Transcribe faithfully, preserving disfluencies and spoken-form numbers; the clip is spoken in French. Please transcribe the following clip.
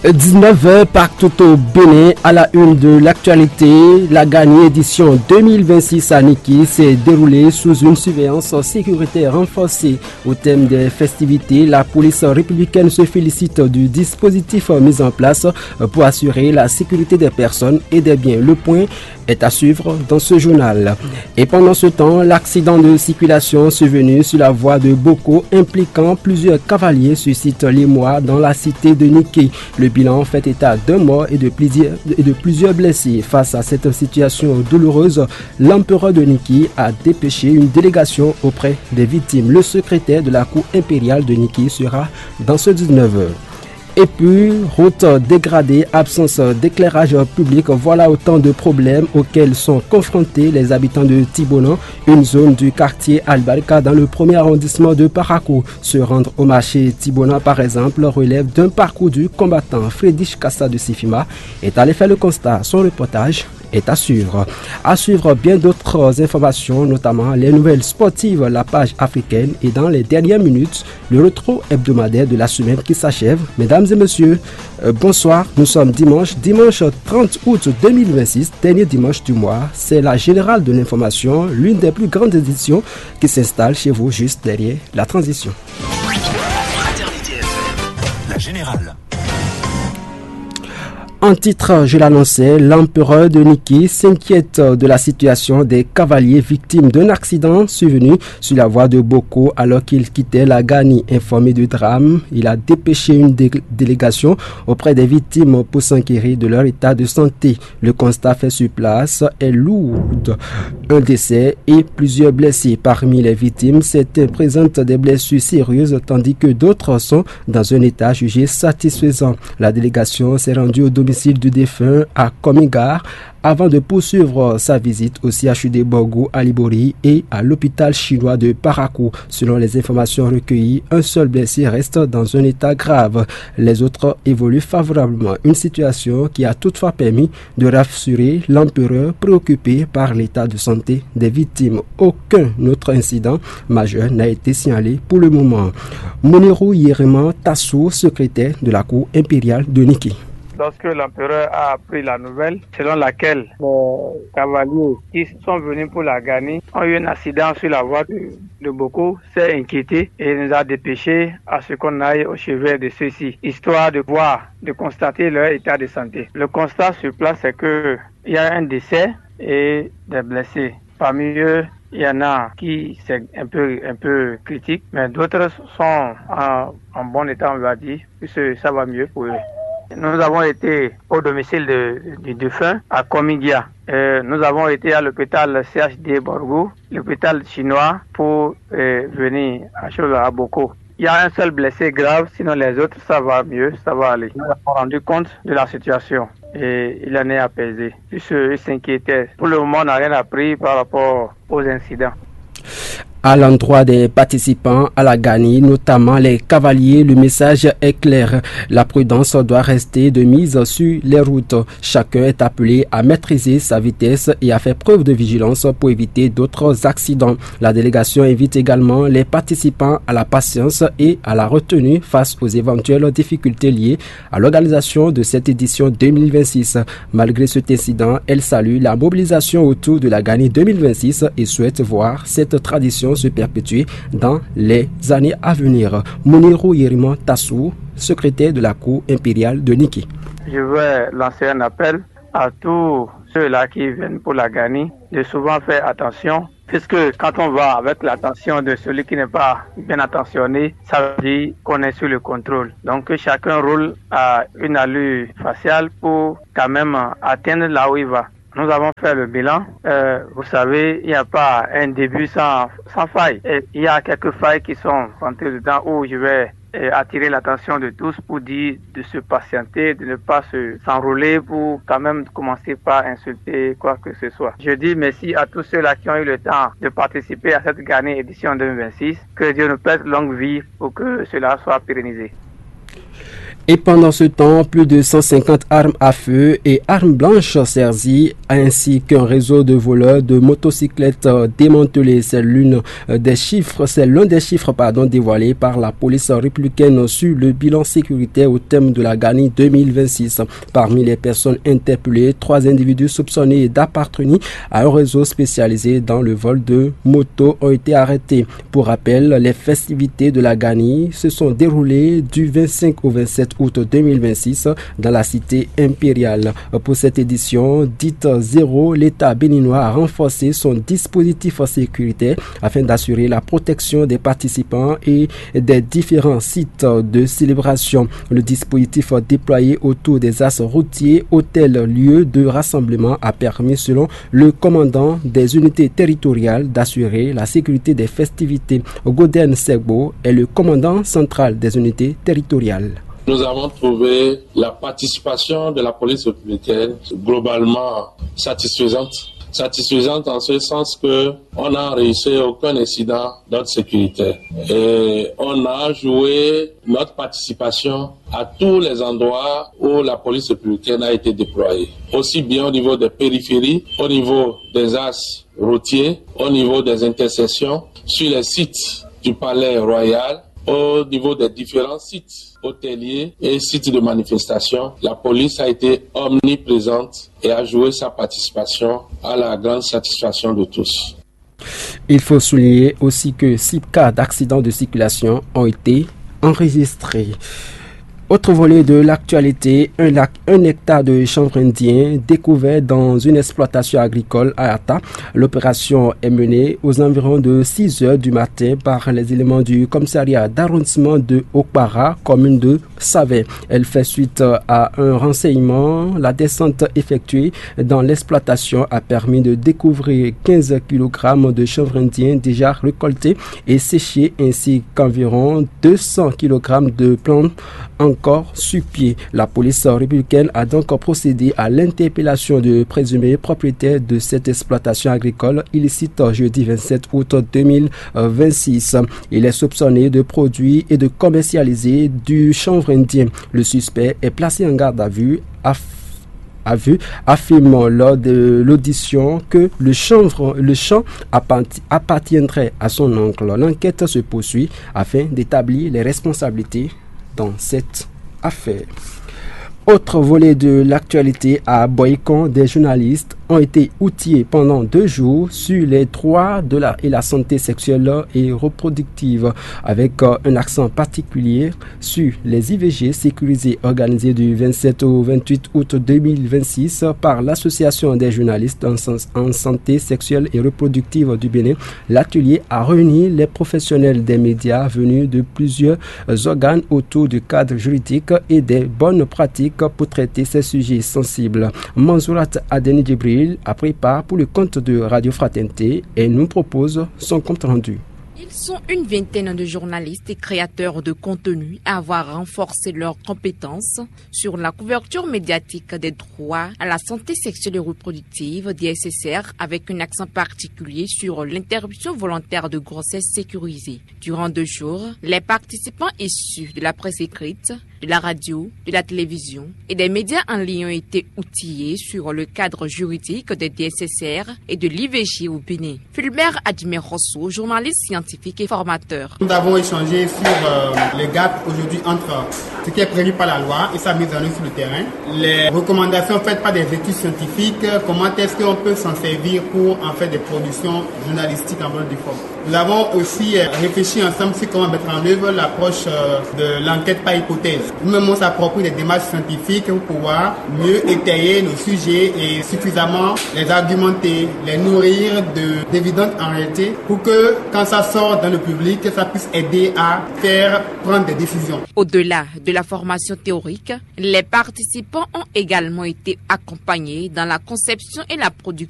dix-neuf heures partout au Bénin, à la une de l'actualité. La Gani édition deux mille vingt-six à Niki s'est déroulée sous une surveillance sécuritaire renforcée. Au thème des festivités, la police républicaine se félicite du dispositif mis en place pour assurer la sécurité des personnes et des biens. Le point est à suivre dans ce journal. Et pendant ce temps, l'accident de circulation survenu sur la voie de Boko impliquant plusieurs cavaliers suscite l'émoi dans la cité de Niki. Le bilan fait état d'un mort et de plusieurs, et de plusieurs blessés. Face à cette situation douloureuse, l'empereur de Niki a dépêché une délégation auprès des victimes. Le secrétaire de la cour impériale de Niki sera dans ce dix-neuf heures. Et puis, route dégradée, absence d'éclairage public, voilà autant de problèmes auxquels sont confrontés les habitants de Tibonan, une zone du quartier Albarka dans le premier arrondissement de Parakou. Se rendre au marché Tibonan, par exemple, relève d'un parcours du combattant Friedrich Kassa de Sifima. Est allé faire le constat. Son reportage est à suivre. À suivre bien d'autres informations, notamment les nouvelles sportives, la page africaine et dans les dernières minutes, le rétro hebdomadaire de la semaine qui s'achève. Mesdames et messieurs, euh, bonsoir. Nous sommes dimanche, dimanche trente août deux mille vingt-six, dernier dimanche du mois. C'est la Générale de l'information, l'une des plus grandes éditions qui s'installe chez vous juste derrière la transition. La Générale. En titre, je l'annonçais, l'empereur de Niki s'inquiète de la situation des cavaliers victimes d'un accident survenu sur la voie de Boko alors qu'il quittait la Gani. Informé du drame, il a dépêché une dé- délégation auprès des victimes pour s'inquiéter de leur état de santé. Le constat fait sur place est lourd. Un décès et plusieurs blessés. Parmi les victimes, certains présentent des blessures sérieuses tandis que d'autres sont dans un état jugé satisfaisant. La délégation s'est rendue au domicile du défunt à Komigar avant de poursuivre sa visite au C H U D Borgou à Libori et à l'hôpital chinois de Parakou. Selon les informations recueillies, un seul blessé reste dans un état grave. Les autres évoluent favorablement. Une situation qui a toutefois permis de rassurer l'empereur préoccupé par l'état de santé des victimes. Aucun autre incident majeur n'a été signalé pour le moment. Monero Yerema Tassou, secrétaire de la cour impériale de Niki. Lorsque l'empereur a appris la nouvelle selon laquelle les cavaliers qui sont venus pour la Gani ont eu un accident sur la voie de, de Boko, s'est inquiété et nous a dépêché à ce qu'on aille au chevet de ceux-ci, histoire de voir, de constater leur état de santé. Le constat sur place, c'est que il y a un décès et des blessés. Parmi eux, il y en a qui c'est un peu un peu critique, mais d'autres sont en, en bon état, on va dire, puisque ça va mieux pour eux. Nous avons été au domicile de, du défunt à Komigia. Euh, nous avons été à l'hôpital C H D Borgou, l'hôpital chinois, pour euh, venir à, à Boko. Il y a un seul blessé grave, sinon les autres, ça va mieux, ça va aller. Nous avons rendu compte de la situation et il en est apaisé. Puisqu'il s'inquiétait. Pour le moment, on n'a rien appris par rapport aux incidents. À l'endroit des participants à la Gani, notamment les cavaliers, le message est clair. La prudence doit rester de mise sur les routes. Chacun est appelé à maîtriser sa vitesse et à faire preuve de vigilance pour éviter d'autres accidents. La délégation invite également les participants à la patience et à la retenue face aux éventuelles difficultés liées à l'organisation de cette édition deux mille vingt-six. Malgré cet incident, elle salue la mobilisation autour de la Gani deux mille vingt-six et souhaite voir cette tradition se perpétuer dans les années à venir. Monero Yerima Tassou, secrétaire de la cour impériale de Niki. Je veux lancer un appel à tous ceux-là qui viennent pour la Gani de souvent faire attention, puisque quand on va avec l'attention de celui qui n'est pas bien attentionné, ça veut dire qu'on est sous le contrôle. Donc que chacun roule à une allure faciale pour quand même atteindre là où il va. Nous avons fait le bilan. Euh, vous savez, il n'y a pas un début sans, sans faille. Et il y a quelques failles qui sont rentrées dedans où je vais euh, attirer l'attention de tous pour dire de se patienter, de ne pas se, s'enrouler pour quand même commencer par insulter quoi que ce soit. Je dis merci à tous ceux-là qui ont eu le temps de participer à cette Gani édition deux mille vingt-six. Que Dieu nous prête longue vie pour que cela soit pérennisé. Et pendant ce temps, plus de cent cinquante armes à feu et armes blanches saisies, ainsi qu'un réseau de voleurs de motocyclettes démantelés. C'est l'une des chiffres, c'est l'un des chiffres, pardon, dévoilés par la police républicaine sur le bilan sécuritaire au thème de la Gani deux mille vingt-six. Parmi les personnes interpellées, trois individus soupçonnés d'appartenir à un réseau spécialisé dans le vol de motos ont été arrêtés. Pour rappel, les festivités de la Gani se sont déroulées du vingt-cinq au vingt-sept août deux mille vingt-six dans la cité impériale. Pour cette édition dite zéro, l'État béninois a renforcé son dispositif sécuritaire afin d'assurer la protection des participants et des différents sites de célébration. Le dispositif déployé autour des axes routiers, hôtels, lieux de rassemblement a permis, selon le commandant des unités territoriales, d'assurer la sécurité des festivités. Goden Segbo est le commandant central des unités territoriales. Nous avons trouvé la participation de la police républicaine globalement satisfaisante. Satisfaisante en ce sens que on n'a enregistré aucun incident d'ordre sécuritaire. Et on a joué notre participation à tous les endroits où la police républicaine a été déployée. Aussi bien au niveau des périphéries, au niveau des axes routiers, au niveau des intersections, sur les sites du Palais Royal, au niveau des différents sites hôteliers et sites de manifestation. La police a été omniprésente et a joué sa participation à la grande satisfaction de tous. Il faut souligner aussi que six cas d'accidents de circulation ont été enregistrés. Autre volet de l'actualité, un, lac, un hectare de chanvre indien découvert dans une exploitation agricole à Ata. L'opération est menée aux environs de six heures du matin par les éléments du commissariat d'arrondissement de Okpara, commune de Savet. Elle fait suite à un renseignement. La descente effectuée dans l'exploitation a permis de découvrir quinze kilogrammes de chanvre indien déjà récoltés et séchés, ainsi qu'environ deux cents kilogrammes de plantes encore sur pied. La police républicaine a donc procédé à l'interpellation de présumés propriétaires de cette exploitation agricole illicite jeudi vingt-sept août deux mille vingt-six. Il est soupçonné de produire et de commercialiser du chanvre indien. Le suspect est placé en garde à vue à a vu, affirmant lors de l'audition que le chanvre, le champ appartiendrait à son oncle. L'enquête se poursuit afin d'établir les responsabilités dans cette affaire. Autre volet de l'actualité à Boycon, des journalistes ont été outillés pendant deux jours sur les droits de la, et la santé sexuelle et reproductive, avec euh, un accent particulier sur les I V G sécurisés organisés du vingt-sept au vingt-huit août deux mille vingt-six par l'Association des journalistes en, en santé sexuelle et reproductive du Bénin. L'atelier a réuni les professionnels des médias venus de plusieurs organes autour du cadre juridique et des bonnes pratiques pour traiter ces sujets sensibles. Manzourat Adeni Djibril a préparé pour le compte de Radio Fraternité et nous propose son compte rendu. Ils sont une vingtaine de journalistes et créateurs de contenu à avoir renforcé leurs compétences sur la couverture médiatique des droits à la santé sexuelle et reproductive D S S R, avec un accent particulier sur l'interruption volontaire de grossesse sécurisée. Durant deux jours, les participants issus de la presse écrite, de la radio, de la télévision et des médias en ligne ont été outillés sur le cadre juridique des D S S R et de l'I V G au Bénin. Fulbert Adjime Rosso, journaliste scientifique et formateur. Nous avons échangé sur euh, le gap aujourd'hui entre ce qui est prévu par la loi et sa mise en œuvre sur le terrain. Les recommandations faites par des études scientifiques, comment est-ce qu'on peut s'en servir pour en faire des productions journalistiques en bonne forme. Nous avons aussi euh, réfléchi ensemble sur comment mettre en œuvre l'approche euh, de l'enquête par hypothèse. Nous-mêmes, on s'approprie des démarches scientifiques pour pouvoir mieux étayer nos sujets et suffisamment les argumenter, les nourrir de, d'évidentes en réalité pour que quand ça sort dans le public, ça puisse aider à faire prendre des décisions. Au-delà de la formation théorique, les participants ont également été accompagnés dans la conception et la production